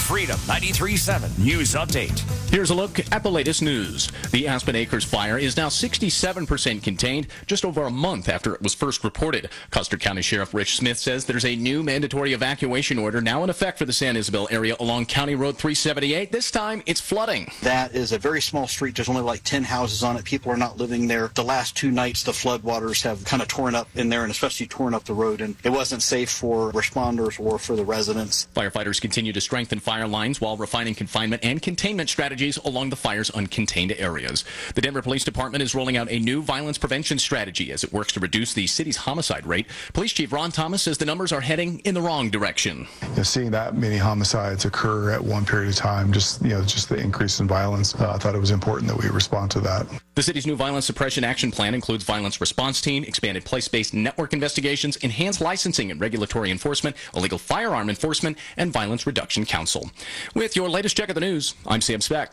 Freedom 93.7 News Update. Here's a look at the latest news. The Aspen Acres fire is now 67% contained, just over a month after it was first reported. Custer County Sheriff Rich Smith says there's a new mandatory evacuation order now in effect for the San Isabel area along County Road 378. This time, it's flooding. That is a very small street. There's only like 10 houses on it. People are not living there. The last 2 nights, the floodwaters have kind of torn up in there and especially torn up the road. And it wasn't safe for responders or for the residents. Firefighters continue to strengthen fire lines while refining confinement and containment strategies along the fire's uncontained areas. The Denver Police Department is rolling out a new violence prevention strategy as it works to reduce the city's homicide rate. Police Chief Ron Thomas says the numbers are heading in the wrong direction. Seeing that many homicides occur at one period of time, just the increase in violence, I thought it was important that we respond to that. The city's new violence suppression action plan includes violence response team, expanded place-based network investigations, enhanced licensing and regulatory enforcement, illegal firearm enforcement, and violence reduction council. With your latest check of the news, I'm Sam Speck.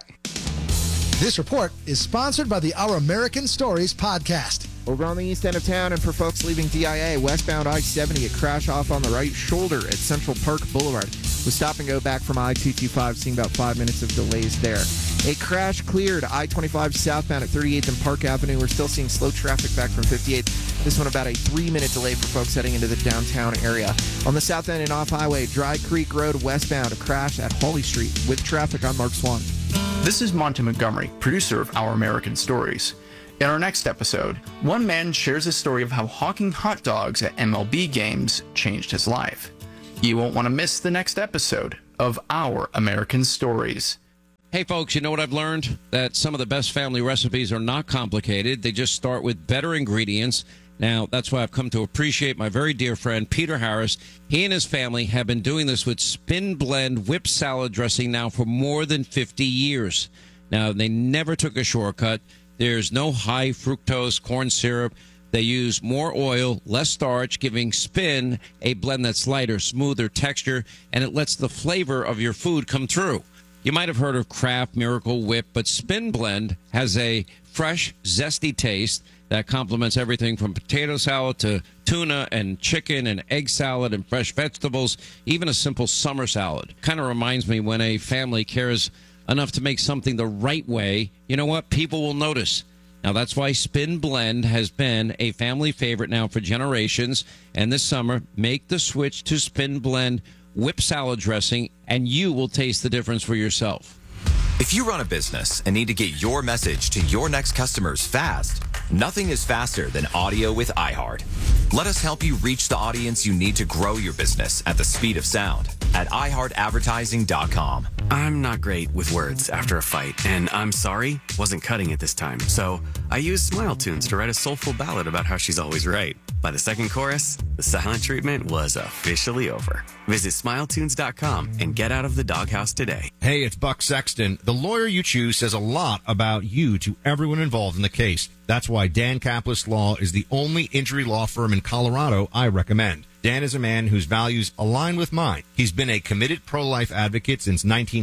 This report is sponsored by the Our American Stories podcast. Over on the east end of town, and for folks leaving DIA, westbound I-70, a crash off on the right shoulder at Central Park Boulevard. With stop and go back from I-225, seeing about 5 minutes of delays there. A crash cleared I-25 southbound at 38th and Park Avenue. We're still seeing slow traffic back from 58th. This one about a 3-minute delay for folks heading into the downtown area. On the south end and off highway, Dry Creek Road westbound, a crash at Hawley Street with traffic on Mark Swan. This is Monty Montgomery, producer of Our American Stories. In our next episode, one man shares a story of how hawking hot dogs at MLB games changed his life. You won't want to miss the next episode of Our American Stories. Hey folks, you know what I've learned? That some of the best family recipes are not complicated. They just start with better ingredients. Now, that's why I've come to appreciate my very dear friend, Peter Harris. He and his family have been doing this with Spin Blend whipped salad dressing now for more than 50 years. Now, they never took a shortcut. There's no high fructose corn syrup. They use more oil, less starch, giving Spin a blend that's lighter, smoother texture, and it lets the flavor of your food come through. You might have heard of Kraft Miracle Whip, but Spin Blend has a fresh, zesty taste that complements everything from potato salad to tuna and chicken and egg salad and fresh vegetables, even a simple summer salad. Kind of reminds me when a family cares enough to make something the right way, you know what? People will notice. Now, that's why Spin Blend has been a family favorite now for generations. And this summer, make the switch to Spin Blend whipped salad dressing, and you will taste the difference for yourself. If you run a business and need to get your message to your next customers fast, nothing is faster than audio with iHeart. Let us help you reach the audience you need to grow your business at the speed of sound at iHeartAdvertising.com. I'm not great with words after a fight, and I'm sorry, wasn't cutting it this time. So I used Smile Tunes to write a soulful ballad about how she's always right. By the second chorus, the silent treatment was officially over. Visit SmileTunes.com and get out of the doghouse today. Hey, it's Buck Sexton. The lawyer you choose says a lot about you to everyone involved in the case. That's why Dan Kaplis Law is the only injury law firm in Colorado I recommend. Dan is a man whose values align with mine. He's been a committed pro-life advocate since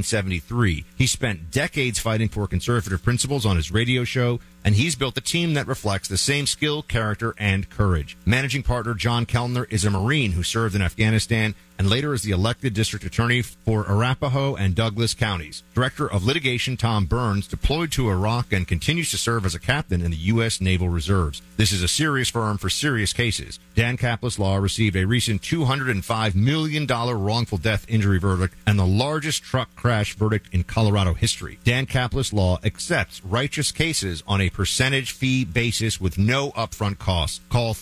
1973. He spent decades fighting for conservative principles on his radio show, and he's built a team that reflects the same skill, character, and courage. Managing partner John Kellner is a Marine who served in Afghanistan and later as the elected district attorney for Arapahoe and Douglas counties. Director of litigation Tom Burns deployed to Iraq and continues to serve as a captain in the U.S. Naval Reserves. This is a serious firm for serious cases. Dan Kaplis Law received a recent $205 million wrongful death injury verdict and the largest truck crash verdict in Colorado history. Dan Kaplis Law accepts righteous cases on a percentage fee basis with no upfront costs. Call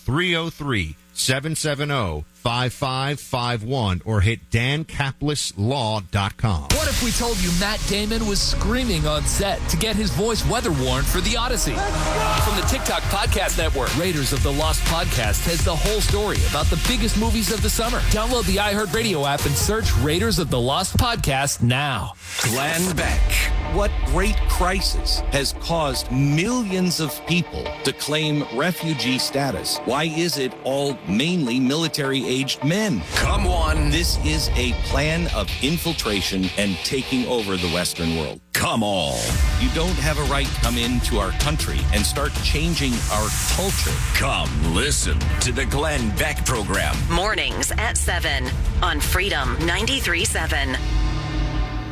303-770-5551 or hit dankapleslaw.com. What if we told you Matt Damon was screaming on set to get his voice weather warned for The Odyssey? From the TikTok Podcast Network, Raiders of the Lost Podcast has the whole story about the biggest movies of the summer. Download the iHeartRadio app and search Raiders of the Lost Podcast now. Glenn Beck. What great crisis has caused millions of people to claim refugee status? Why is it all mainly military-aged men? Come on. This is a plan of infiltration and taking over the Western world. Come on. You don't have a right to come into our country and start changing our culture. Come listen to the Glenn Beck program. Mornings at 7 on Freedom 93.7.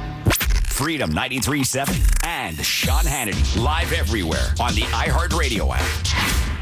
Freedom 93.7 and Sean Hannity live everywhere on the iHeartRadio app.